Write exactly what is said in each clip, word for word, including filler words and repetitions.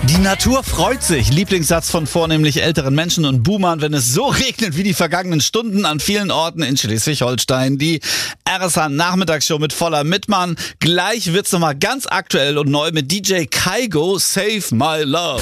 Die Natur freut sich. Lieblingssatz von vornehmlich älteren Menschen und Boomern, wenn es so regnet wie die vergangenen Stunden an vielen Orten in Schleswig-Holstein. Die R S H-Nachmittagsshow mit voller Mitmann. Gleich wird's nochmal ganz aktuell und neu mit D J Kygo, Save My Love.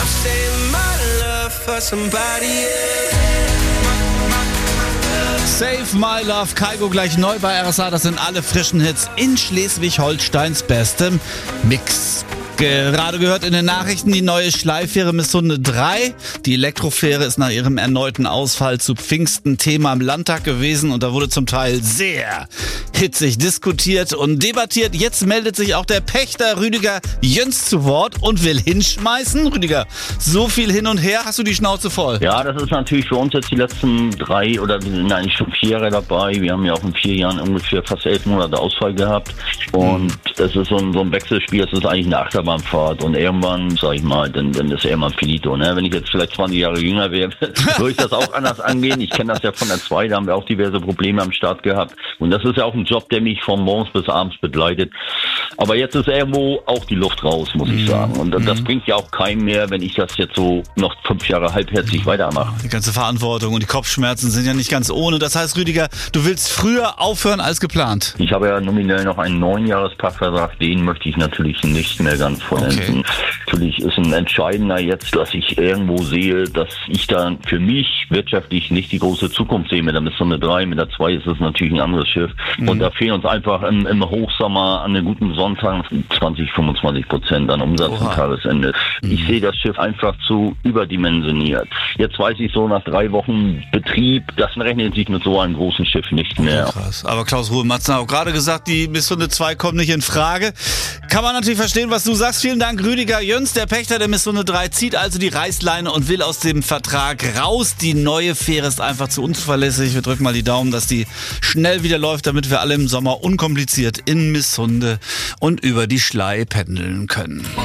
Save My Love, Kygo gleich neu bei R S H. Das sind alle frischen Hits in Schleswig-Holsteins bestem Mix. Gerade gehört in den Nachrichten die neue Schleifähre Missunde drei. Die Elektrofähre ist nach ihrem erneuten Ausfall zu Pfingsten Thema im Landtag gewesen und da wurde zum Teil sehr hitzig diskutiert und debattiert. Jetzt meldet sich auch der Pächter Rüdiger Jöns zu Wort und will hinschmeißen. Rüdiger, so viel hin und her, hast du die Schnauze voll? Ja, das ist natürlich für uns jetzt die letzten drei oder wir sind eigentlich schon vier Jahre dabei. Wir haben ja auch in vier Jahren ungefähr fast elf Monate Ausfall gehabt und das ist so ein, so ein Wechselspiel, das ist eigentlich eine Achterbahnfahrt und irgendwann, sag ich mal, dann, dann ist irgendwann finito. Ne? Wenn ich jetzt vielleicht zwanzig Jahre jünger wäre, würde ich das auch anders angehen. Ich kenne das ja von der zwei, da haben wir auch diverse Probleme am Start gehabt und das ist ja auch ein Job, der mich von morgens bis abends begleitet. Aber jetzt ist irgendwo auch die Luft raus, muss ich sagen. Und das mhm. bringt ja auch keinem mehr, wenn ich das jetzt so noch fünf Jahre halbherzig weitermache. Die ganze Verantwortung und die Kopfschmerzen sind ja nicht ganz ohne. Das heißt, Rüdiger, du willst früher aufhören als geplant. Ich habe ja nominell noch einen neun-Jahres-Pachtvertrag. Den möchte ich natürlich nicht mehr ganz vollenden. Okay. Natürlich ist ein entscheidender jetzt, dass ich irgendwo sehe, dass ich da für mich wirtschaftlich nicht die große Zukunft sehe. Mit der Missunde drei, mit der zwei ist es natürlich ein anderes Schiff. Mhm. Und da fehlen uns einfach im, im Hochsommer an einem guten Sonntag zwanzig, fünfundzwanzig Prozent an Umsatz am Tagesende. Mhm. Ich sehe das Schiff einfach zu überdimensioniert. Jetzt weiß ich so nach drei Wochen Betrieb, das rechnet sich mit so einem großen Schiff nicht mehr. Oh, krass. Aber Klaus Ruhe-Matzen hat auch gerade gesagt, die Missunde zwei kommt nicht in Frage. Kann man natürlich verstehen, was du sagst. Vielen Dank, Rüdiger Jöns. Der Pächter der Missunde drei zieht also die Reißleine und will aus dem Vertrag raus. Die neue Fähre ist einfach zu unzuverlässig. Wir drücken mal die Daumen, dass die schnell wieder läuft, damit wir alle im Sommer unkompliziert in Missunde und über die Schlei pendeln können.